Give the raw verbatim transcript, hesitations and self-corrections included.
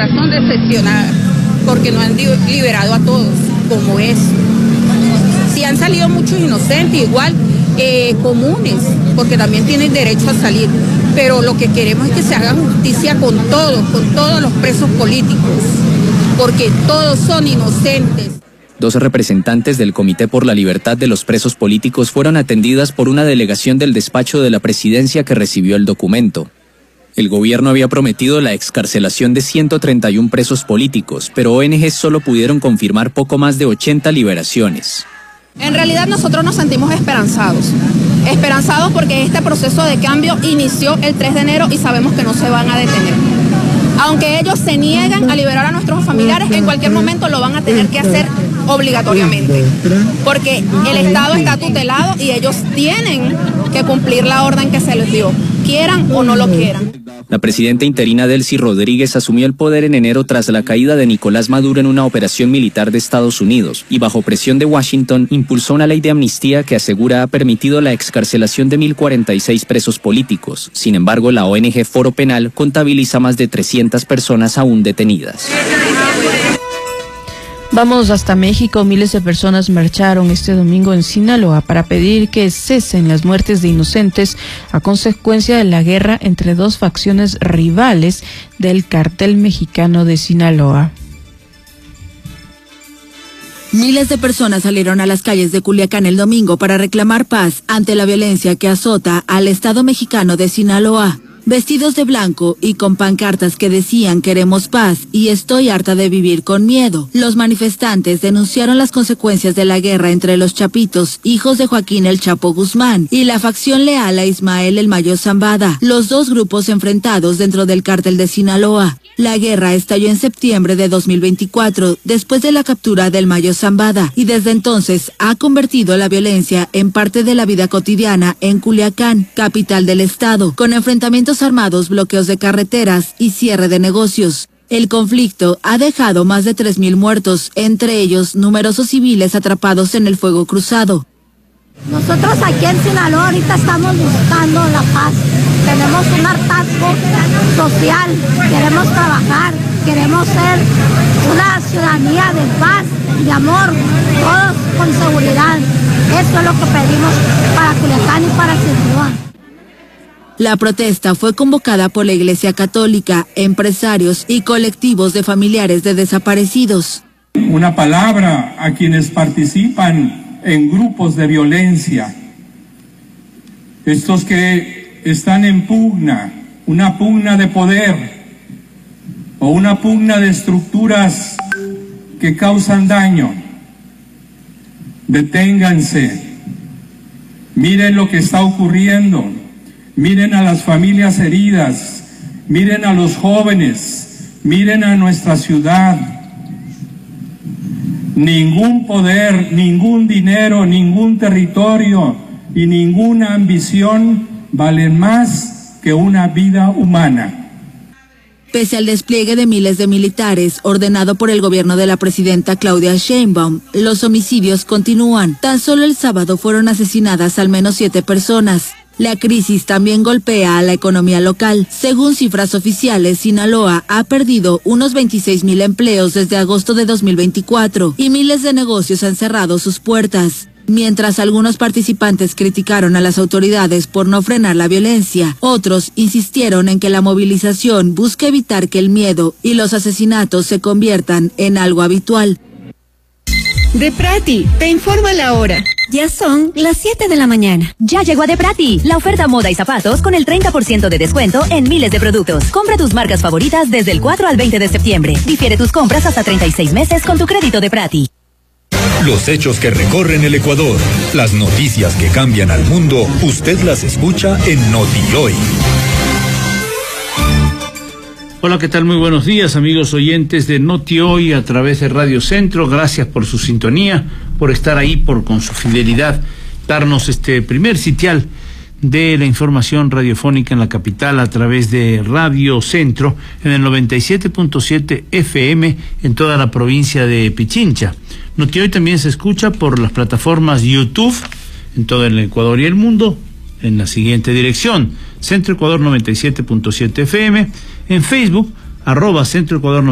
corazón decepcionada, porque no han liberado a todos, como es. Sí han salido muchos inocentes, igual eh, comunes, porque también tienen derecho a salir, pero lo que queremos es que se haga justicia con todos, con todos los presos políticos, porque todos son inocentes. Dos representantes del Comité por la Libertad de los Presos Políticos fueron atendidas por una delegación del despacho de la presidencia que recibió el documento. El gobierno había prometido la excarcelación de ciento treinta y uno presos políticos, pero O N Ges solo pudieron confirmar poco más de ochenta liberaciones. En realidad nosotros nos sentimos esperanzados, esperanzados porque este proceso de cambio inició el tres de enero y sabemos que no se van a detener. Aunque ellos se niegan a liberar a nuestros familiares, en cualquier momento lo van a tener que hacer obligatoriamente, porque el Estado está tutelado y ellos tienen que cumplir la orden que se les dio, quieran o no lo quieran. La presidenta interina Delcy Rodríguez asumió el poder en enero tras la caída de Nicolás Maduro en una operación militar de Estados Unidos y bajo presión de Washington impulsó una ley de amnistía que asegura ha permitido la excarcelación de mil cuarenta y seis presos políticos. Sin embargo, la O N G Foro Penal contabiliza más de trescientas personas aún detenidas. Vamos hasta México. Miles de personas marcharon este domingo en Sinaloa para pedir que cesen las muertes de inocentes a consecuencia de la guerra entre dos facciones rivales del cártel mexicano de Sinaloa. Miles de personas salieron a las calles de Culiacán el domingo para reclamar paz ante la violencia que azota al estado mexicano de Sinaloa. Vestidos de blanco y con pancartas que decían queremos paz y estoy harta de vivir con miedo. Los manifestantes denunciaron las consecuencias de la guerra entre los Chapitos, hijos de Joaquín El Chapo Guzmán, y la facción leal a Ismael El Mayo Zambada, los dos grupos enfrentados dentro del cártel de Sinaloa. La guerra estalló en septiembre de dos mil veinticuatro, después de la captura del Mayo Zambada, y desde entonces ha convertido la violencia en parte de la vida cotidiana en Culiacán, capital del estado, con enfrentamientos armados, bloqueos de carreteras y cierre de negocios. El conflicto ha dejado más de tres mil muertos, entre ellos numerosos civiles atrapados en el fuego cruzado. Nosotros aquí en Sinaloa ahorita estamos buscando la paz. Tenemos un hartazgo social, queremos trabajar, queremos ser una ciudadanía de paz y de amor, todos con seguridad. Eso es lo que pedimos para Culiacán y para Sinaloa. La protesta fue convocada por la Iglesia Católica, empresarios y colectivos de familiares de desaparecidos. Una palabra a quienes participan en grupos de violencia, estos que están en pugna, una pugna de poder o una pugna de estructuras que causan daño. Deténganse, miren lo que está ocurriendo. Miren a las familias heridas, miren a los jóvenes, miren a nuestra ciudad. Ningún poder, ningún dinero, ningún territorio y ninguna ambición valen más que una vida humana. Pese al despliegue de miles de militares ordenado por el gobierno de la presidenta Claudia Sheinbaum, los homicidios continúan. Tan solo el sábado fueron asesinadas al menos siete personas. La crisis también golpea a la economía local. Según cifras oficiales, Sinaloa ha perdido unos veintiséis mil empleos desde agosto de dos mil veinticuatro y miles de negocios han cerrado sus puertas. Mientras algunos participantes criticaron a las autoridades por no frenar la violencia, otros insistieron en que la movilización busca evitar que el miedo y los asesinatos se conviertan en algo habitual. Deprati, te informa la hora. Ya son las siete de la mañana. Ya llegó a Deprati, la oferta moda y zapatos con el treinta por ciento de descuento en miles de productos. Compra tus marcas favoritas desde el cuatro al veinte de septiembre. Difiere tus compras hasta treinta y seis meses con tu crédito Deprati. Los hechos que recorren el Ecuador, las noticias que cambian al mundo, usted las escucha en Notihoy. Hola, ¿qué tal? Muy buenos días, amigos oyentes de Notihoy a través de Radio Centro. Gracias por su sintonía, por estar ahí, por con su fidelidad, darnos este primer sitial de la información radiofónica en la capital a través de Radio Centro en el noventa y siete punto siete F M en toda la provincia de Pichincha. Notihoy también se escucha por las plataformas YouTube en todo el Ecuador y el mundo en la siguiente dirección: Centro Ecuador noventa y siete punto siete F M, en Facebook arroba Centro Ecuador